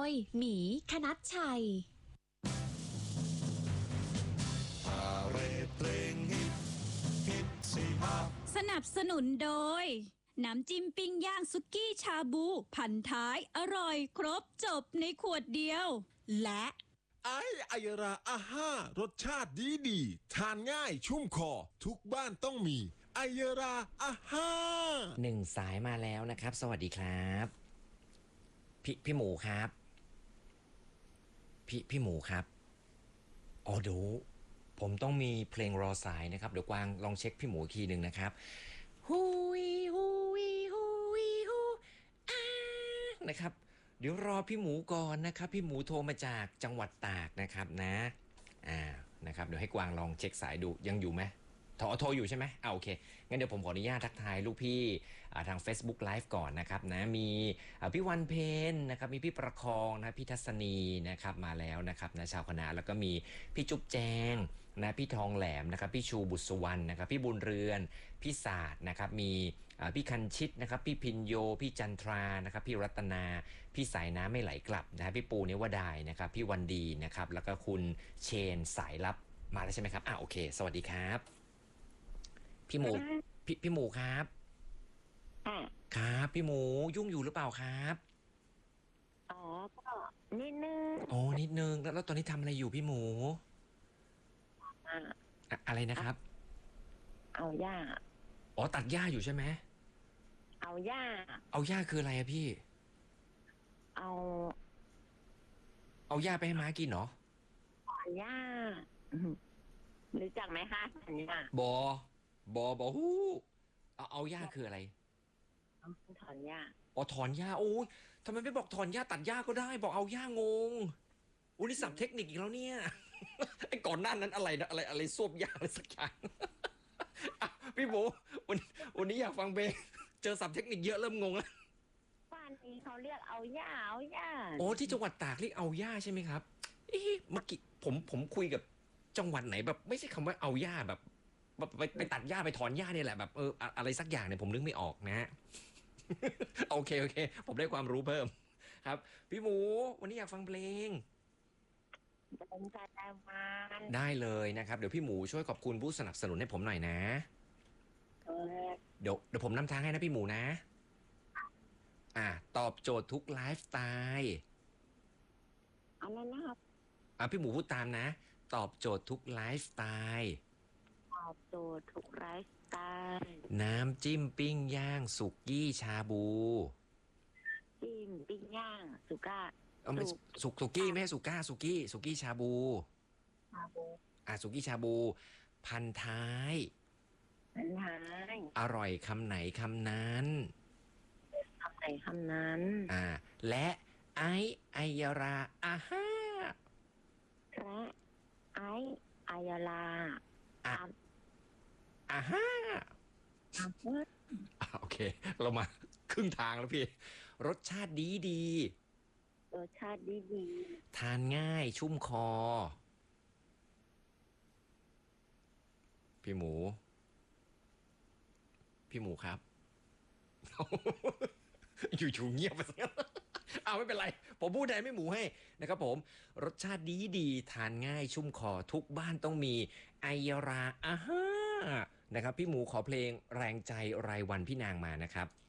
ยหมีคณัชชัยเพลงฮิตฮิตสี่ห้าสนับสนุนโดยน้ำจิ้มปิ้งย่างสุกี้ชาบูพันท้ายอร่อยครบจบในขวดเดียวและไอยราอาห้ารสชาติดีทานง่ายชุ่มคอทุกบ้านต้องมีไอยราอาห้า 1 สายมาแล้วนะครับ สวัสดีครับพี่หมูครับพี่หมูครับอ๋อดูผมต้องมีเพลงรอสายนะครับเดี๋ยวกวางลองเช็คพี่หมูอีกทีหนึ่งนะครับฮูยฮูยฮูยฮูนะครับเดี๋ยวรอพี่หมูก่อนนะครับพี่หมูโทรมาจากจังหวัดตากนะครับนะนะครับเดี๋ยวให้กวางลองเช็คสายดูยังอยู่ไหมโทรอยู่ใช่ไหมโอเคงั้นเดี๋ยวผมขออนุญาตทักทายลูกพี่ทาง Facebook Live ก่อนนะครับนะมีพี่วันเพนนะครับมีพี่ประคองนะพี่ทัศนีนะครับมาแล้วนะครับนะชาวคณะแล้วก็มีพี่จุ๊บแจงนะพี่ทองแหลมนะครับพี่ชูบุษวรรณนะครับพี่บุญเรือนพี่ศาสตร์นะครับมีพี่คันชิตนะครับพี่พินโยพี่จันทรานะครับพี่รัตนาพี่สายน้ำไม่ไหลกลับนะฮะพี่ปูเนวดายนะครับพี่วันดีนะครับแล้วก็คุณเชนสายลับมาแล้วใช่ไหมครับโอเคสวัสดีครับพี่หมูพี่หมูครับครับพี่หมูยุ่งอยู่หรือเปล่าครับอ๋อก็นิดนึงนิดนึงแล้วตอนนี้ทำอะไรอยู่พี่หมูอะไรนะครับเอาหญ้าตัดหญ้าอยู่ใช่ไหมเอาหญ้าคืออะไรอะพี่เอาหญ้าไปให้ม้ากินเหรอหญ้ารู้จักไหมคะถอนหญ้าบฮู้เอาหญ้าคืออะไรถอนหญ้าถอนหญ้าโอ้ยทำไมไม่บอกถอนหญ้าตัดหญ้าก็ได้บอกเอาหญ้างงนี่สับเทคนิคอีกแล้วเนี่ยไอ้ก่อนหน้านั้นอะไรนะอะไรซวบหญ้าอะไรสักอย่างพี่โบวันนี้อยากฟังเพลงเจอสับเทคนิคเยอะเริ่มงงแล้วบ้านนี้เขาเรียกเอาหญ้าที่จังหวัดตากเรียกเอาหญ้าใช่ไหมครับเมื่อกี้ผมคุยกับจังหวัดไหนแบบไม่ใช่คำว่าเอาหญ้าแบบไปตัดหญ้าไปถอนหญ้าเนี่ยแหละแบบอะไรสักอย่างเนี่ยผมนึกไม่ออกนะโอเคผมได้ความรู้เพิ่มครับพี่หมูวันนี้อยากฟังเพลงได้เลยนะครับเดี๋ยวพี่หมูช่วยขอบคุณผู้สนับสนุนให้ผมหน่อยนะเดี๋ยวผมนำทางให้นะพี่หมูนะตอบโจทย์ทุกไลฟ์สไตล์อะไรนะครับพี่หมูพูดตามนะตอบโจทย์ทุกไลฟ์สไตล์ตอบโจทย์ทุกไลฟ์สไตล์น้ำจิ้มปิ้งย่างสุกี้ชาบูจิ้มปิ้งย่างสุก้าสุกี้ไม่ใช่สุกี้ชาบูสุกี้ชาบูพันท้ายอร่อยคำไหนคำนั้นและไอยราอาห้าและไอยราอาห้าโอเคเรามาครึ่งทางแล้วพี่รสชาติดีทานง่ายชุ่มคอพี่หมูครับ อยู่เงียบไปสักไม่เป็นไรผมพูดแทนไม่หมูให้นะครับผมรสชาติดีทานง่ายชุ่มคอทุกบ้านต้องมีไอยราอาห้านะครับพี่หมูขอเพลงแรงใจรายวันพี่นางมานะครับ